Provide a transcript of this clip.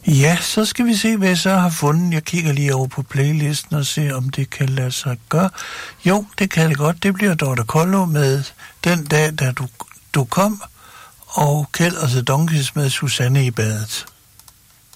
Ja, så skal vi se, hvad jeg så har fundet. Jeg kigger lige over på playlisten og ser, om det kan lade sig gøre. Jo, det kan det godt. Det bliver Dorte Kollo med Den dag, da du kom, og Kjeld og The Donkeys med Susanne i badet.